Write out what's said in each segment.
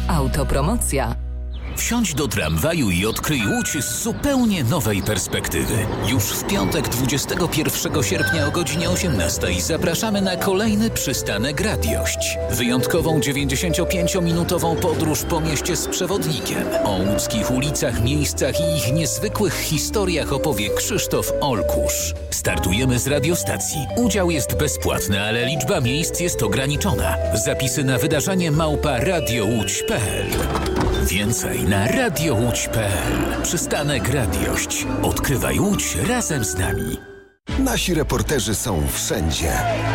Autopromocja. Wsiądź do tramwaju i odkryj Łódź z zupełnie nowej perspektywy. Już w piątek 21 sierpnia o godzinie 18 zapraszamy na kolejny przystanek Radiość. Wyjątkową 95-minutową podróż po mieście z przewodnikiem. O łódzkich ulicach, miejscach i ich niezwykłych historiach opowie Krzysztof Olkusz. Startujemy z radiostacji. Udział jest bezpłatny, ale liczba miejsc jest ograniczona. Zapisy na wydarzenie @radiołódź.pl. Więcej na radiołódź.pl. Przystanek Radiość. Odkrywaj Łódź razem z nami. Nasi reporterzy są wszędzie.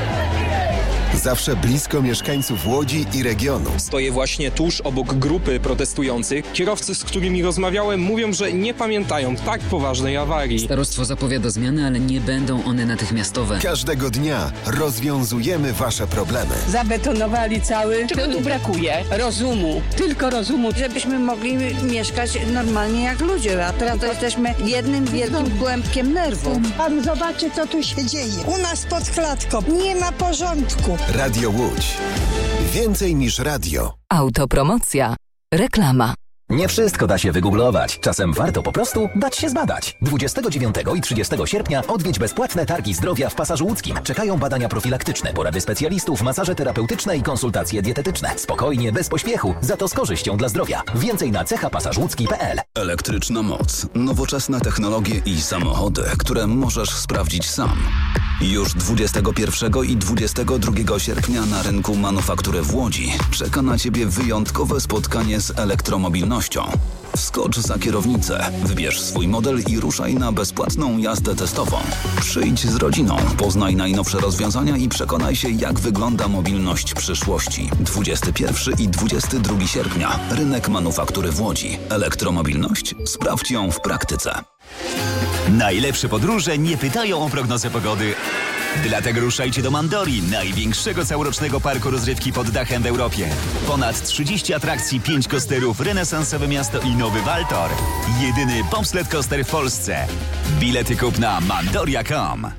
Zawsze blisko mieszkańców Łodzi i regionu. Stoję właśnie tuż obok grupy protestujących. Kierowcy, z którymi rozmawiałem, mówią, że nie pamiętają tak poważnej awarii. Starostwo zapowiada zmiany, ale nie będą one natychmiastowe. Każdego dnia rozwiązujemy wasze problemy. Zabetonowali cały. Czego tu brakuje? Rozumu. Tylko rozumu. Żebyśmy mogli mieszkać normalnie jak ludzie. A teraz to jesteśmy jednym wielkim kłębkiem nerwów. Pan zobaczy, co tu się dzieje. U nas pod klatką nie ma porządku. Radio Łódź. Więcej niż radio. Autopromocja. Reklama. Nie wszystko da się wygooglować. Czasem warto po prostu dać się zbadać. 29 i 30 sierpnia odwiedź bezpłatne targi zdrowia w Pasażu Łódzkim. Czekają badania profilaktyczne, porady specjalistów, masaże terapeutyczne i konsultacje dietetyczne. Spokojnie, bez pośpiechu, za to z korzyścią dla zdrowia. Więcej na cechapasażłódzki.pl. Elektryczna moc, nowoczesne technologie i samochody, które możesz sprawdzić sam. Już 21 i 22 sierpnia na rynku Manufaktury w Łodzi czeka na Ciebie wyjątkowe spotkanie z elektromobilnością. Wskocz za kierownicę, wybierz swój model i ruszaj na bezpłatną jazdę testową. Przyjdź z rodziną, poznaj najnowsze rozwiązania i przekonaj się, jak wygląda mobilność przyszłości. 21 i 22 sierpnia. Rynek Manufaktury w Łodzi. Elektromobilność? Sprawdź ją w praktyce. Najlepsze podróże nie pytają o prognozę pogody. Dlatego ruszajcie do Mandori, największego całorocznego parku rozrywki pod dachem w Europie. Ponad 30 atrakcji, 5 coasterów, renesansowe miasto i nowy Waltor. Jedyny bobsled coaster w Polsce. Bilety kup na mandoria.com.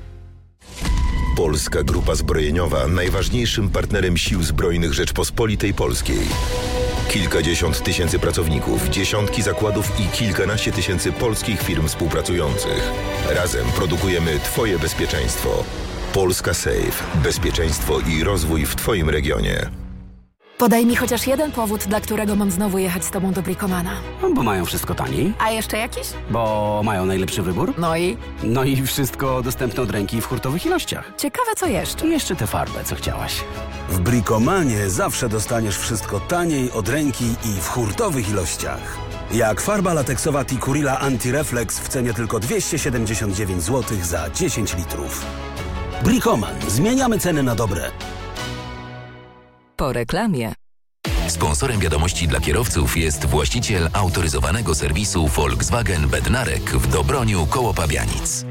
Polska Grupa Zbrojeniowa, najważniejszym partnerem Sił Zbrojnych Rzeczpospolitej Polskiej. Kilkadziesiąt tysięcy pracowników, dziesiątki zakładów i kilkanaście tysięcy polskich firm współpracujących. Razem produkujemy Twoje bezpieczeństwo. Polska Safe. Bezpieczeństwo i rozwój w Twoim regionie. Podaj mi chociaż jeden powód, dla którego mam znowu jechać z Tobą do Bricomana. Bo mają wszystko taniej. A jeszcze jakiś? Bo mają najlepszy wybór. No i wszystko dostępne od ręki w hurtowych ilościach. Ciekawe co jeszcze. I jeszcze tę farbę, co chciałaś. W Bricomanie zawsze dostaniesz wszystko taniej, od ręki i w hurtowych ilościach. Jak farba lateksowa Tikurila Anti-Reflex w cenie tylko 279 zł za 10 litrów. Bricoman. Zmieniamy ceny na dobre. Po reklamie. Sponsorem wiadomości dla kierowców jest właściciel autoryzowanego serwisu Volkswagen Bednarek w Dobroniu koło Pabianic.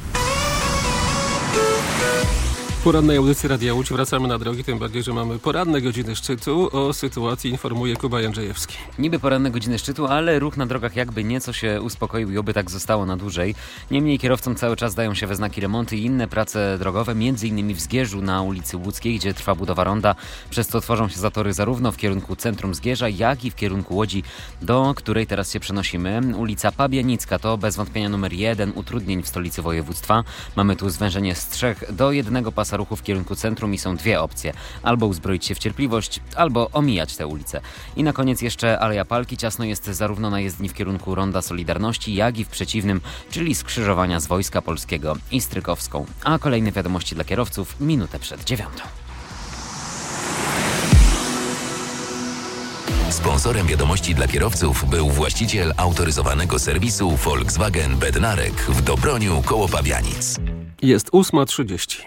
W porannej audycji Radia Łódź wracamy na drogi, tym bardziej, że mamy poranne godziny szczytu. O sytuacji informuje Kuba Jędrzejewski. Niby poranne godziny szczytu, ale ruch na drogach jakby nieco się uspokoił i oby tak zostało na dłużej. Niemniej kierowcom cały czas dają się we znaki remonty i inne prace drogowe, m.in. w Zgierzu na ulicy Łódzkiej, gdzie trwa budowa ronda, przez co tworzą się zatory zarówno w kierunku centrum Zgierza, jak i w kierunku Łodzi, do której teraz się przenosimy. Ulica Pabianicka to bez wątpienia numer 1 utrudnień w stolicy województwa. Mamy tu zwężenie z 3 do 1 pasa ruchu w kierunku centrum i są dwie opcje. Albo uzbroić się w cierpliwość, albo omijać tę ulicę. I na koniec jeszcze Aleja Palki. Ciasno jest zarówno na jezdni w kierunku Ronda Solidarności, jak i w przeciwnym, czyli skrzyżowania z Wojska Polskiego i Strykowską. A kolejne wiadomości dla kierowców minutę przed 9. Sponsorem wiadomości dla kierowców był właściciel autoryzowanego serwisu Volkswagen Bednarek w Dobroniu koło Pabianic. Jest 8:30.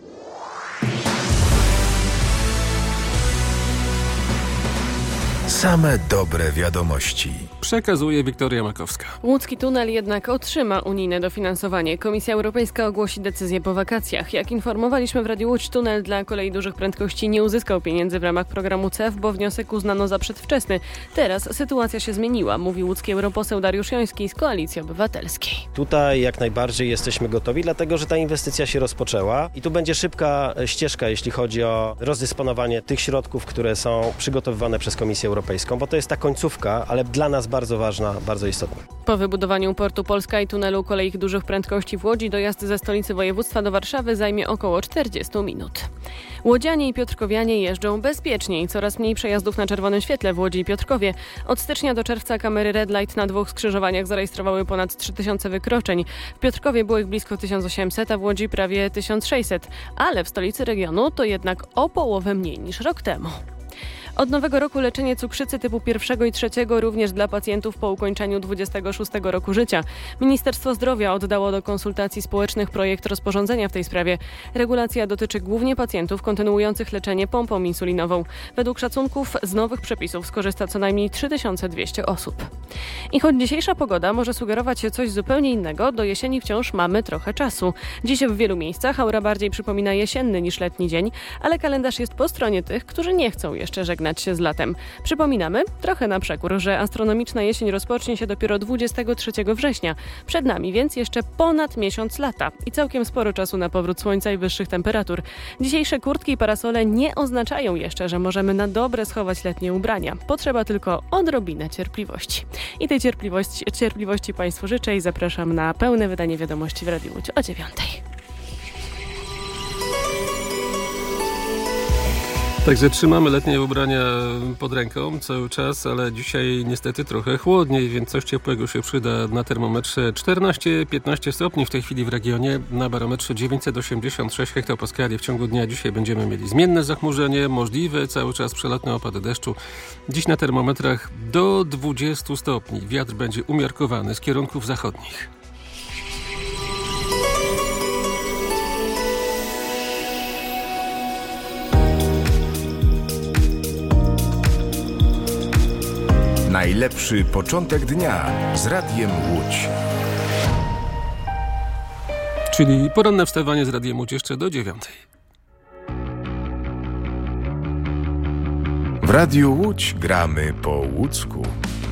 Same dobre wiadomości. Przekazuje Wiktoria Makowska. Łódzki tunel jednak otrzyma unijne dofinansowanie. Komisja Europejska ogłosi decyzję po wakacjach. Jak informowaliśmy w Radiu Łódź, tunel dla kolei dużych prędkości nie uzyskał pieniędzy w ramach programu CEF, bo wniosek uznano za przedwczesny. Teraz sytuacja się zmieniła, mówi łódzki europoseł Dariusz Joński z Koalicji Obywatelskiej. Tutaj jak najbardziej jesteśmy gotowi, dlatego że ta inwestycja się rozpoczęła i tu będzie szybka ścieżka, jeśli chodzi o rozdysponowanie tych środków, które są przygotowywane przez Komisję Europejską. Europejską, bo to jest ta końcówka, ale dla nas bardzo ważna, bardzo istotna. Po wybudowaniu portu Polska i tunelu kolei dużych prędkości w Łodzi dojazd ze stolicy województwa do Warszawy zajmie około 40 minut. Łodzianie i piotrkowianie jeżdżą bezpieczniej. Coraz mniej przejazdów na czerwonym świetle w Łodzi i Piotrkowie. Od stycznia do czerwca kamery Red Light na 2 skrzyżowaniach zarejestrowały ponad 3000 wykroczeń. W Piotrkowie było ich blisko 1800, a w Łodzi prawie 1600. Ale w stolicy regionu to jednak o połowę mniej niż rok temu. Od nowego roku leczenie cukrzycy typu 1 i 3 również dla pacjentów po ukończeniu 26 roku życia. Ministerstwo Zdrowia oddało do konsultacji społecznych projekt rozporządzenia w tej sprawie. Regulacja dotyczy głównie pacjentów kontynuujących leczenie pompą insulinową. Według szacunków z nowych przepisów skorzysta co najmniej 3200 osób. I choć dzisiejsza pogoda może sugerować coś zupełnie innego, do jesieni wciąż mamy trochę czasu. Dziś w wielu miejscach aura bardziej przypomina jesienny niż letni dzień, ale kalendarz jest po stronie tych, którzy nie chcą jeszcze żegnać się z latem. Przypominamy, trochę na przekór, że astronomiczna jesień rozpocznie się dopiero 23 września. Przed nami więc jeszcze ponad miesiąc lata i całkiem sporo czasu na powrót słońca i wyższych temperatur. Dzisiejsze kurtki i parasole nie oznaczają jeszcze, że możemy na dobre schować letnie ubrania. Potrzeba tylko odrobinę cierpliwości. I tej cierpliwości Państwu życzę i zapraszam na pełne wydanie wiadomości w Radiu Łódź o 9:00. Także trzymamy letnie ubrania pod ręką cały czas, ale dzisiaj niestety trochę chłodniej, więc coś ciepłego się przyda. Na termometrze 14-15 stopni w tej chwili w regionie, na barometrze 986 hektopaskali. W ciągu dnia dzisiaj będziemy mieli zmienne zachmurzenie, możliwe cały czas przelotne opady deszczu. Dziś na termometrach do 20 stopni. Wiatr będzie umiarkowany z kierunków zachodnich. Najlepszy początek dnia z Radiem Łódź. Czyli poranne wstawanie z Radiem Łódź jeszcze do 9:00. W Radiu Łódź gramy po łódzku.